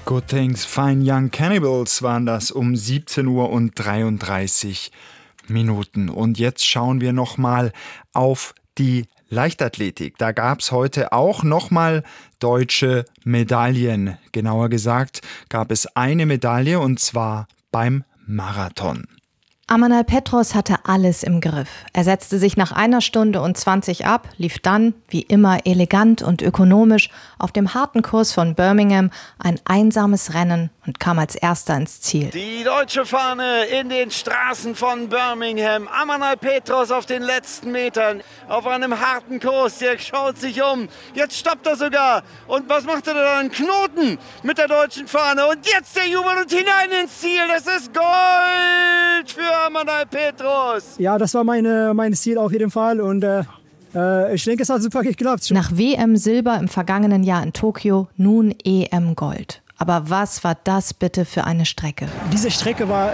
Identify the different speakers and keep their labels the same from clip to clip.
Speaker 1: Good Things, Fine Young Cannibals waren das um 17 Uhr und 33 Minuten. Und jetzt schauen wir nochmal auf die Leichtathletik. Da gab es heute auch nochmal deutsche Medaillen. Genauer gesagt gab es eine Medaille und zwar beim Marathon.
Speaker 2: Amanal Petros hatte alles im Griff. Er setzte sich nach 1 Stunde und 20 ab, lief dann, wie immer elegant und ökonomisch, auf dem harten Kurs von Birmingham ein einsames Rennen und kam als Erster ins Ziel.
Speaker 3: Die deutsche Fahne in den Straßen von Birmingham. Amanal Petros auf den letzten Metern, auf einem harten Kurs. Der schaut sich um. Jetzt stoppt er sogar. Und was macht er da? Einen Knoten mit der deutschen Fahne. Und jetzt der Jubel und hinein ins Ziel. Das ist Gold für Amanal Petros.
Speaker 4: Ja, das war mein Ziel auf jeden Fall und ich denke, es hat super geklappt.
Speaker 2: Nach WM-Silber im vergangenen Jahr in Tokio, nun EM-Gold. Aber was war das bitte für eine Strecke?
Speaker 4: Diese Strecke war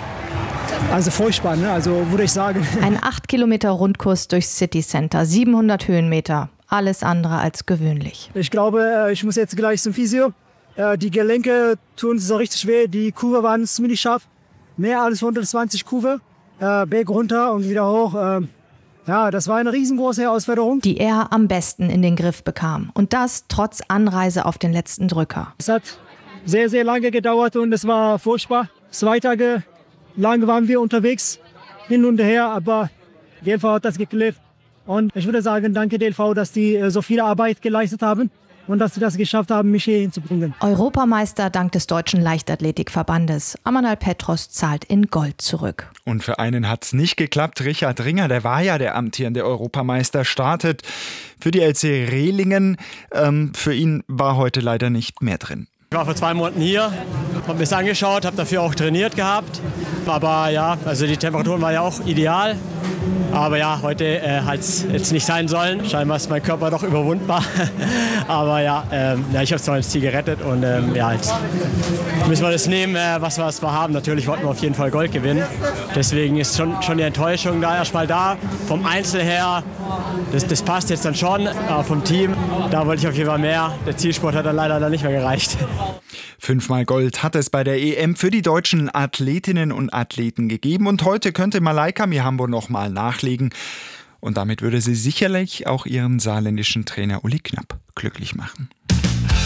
Speaker 4: also furchtbar, ne? Also würde ich sagen.
Speaker 2: Ein 8 Kilometer Rundkurs durchs City Center, 700 Höhenmeter. Alles andere als gewöhnlich.
Speaker 4: Ich glaube, ich muss jetzt gleich zum Physio. Die Gelenke tun so richtig weh, die Kurve waren ziemlich scharf. Mehr als 120 Kurve, Berg runter und wieder hoch. Ja, das war eine riesengroße Herausforderung.
Speaker 2: Die er am besten in den Griff bekam. Und das trotz Anreise auf den letzten Drücker.
Speaker 4: Es hat sehr, sehr lange gedauert und es war furchtbar. 2 Tage lang waren wir unterwegs, hin und her, aber DLV hat das geklärt. Und ich würde sagen, danke DLV, dass die so viel Arbeit geleistet haben. Und dass sie das geschafft haben, mich hier hinzubringen.
Speaker 2: Europameister dank des Deutschen Leichtathletikverbandes. Amanal Petros zahlt in Gold zurück.
Speaker 1: Und für einen hat es nicht geklappt. Richard Ringer, der war ja der amtierende Europameister, startet für die LC Rehlingen. Für ihn war heute leider nicht mehr drin.
Speaker 5: Ich war vor 2 Monaten hier, habe mir das angeschaut, habe dafür auch trainiert gehabt. Aber ja, also die Temperaturen waren ja auch ideal. Aber ja, heute hat es jetzt nicht sein sollen. Scheinbar ist mein Körper doch überwundbar. Aber ja, ich habe es noch ins Ziel gerettet. Und ja, jetzt müssen wir das nehmen, was wir haben. Natürlich wollten wir auf jeden Fall Gold gewinnen. Deswegen ist schon die Enttäuschung da erstmal da. Vom Einzel her, das passt jetzt dann schon. Aber vom Team, da wollte ich auf jeden Fall mehr. Der Zielsport hat dann leider nicht mehr gereicht.
Speaker 1: 5-mal Gold hat es bei der EM für die deutschen Athletinnen und Athleten gegeben. Und heute könnte Malaika Mihambo nochmal nachlegen. Und damit würde sie sicherlich auch ihren saarländischen Trainer Uli Knapp glücklich machen.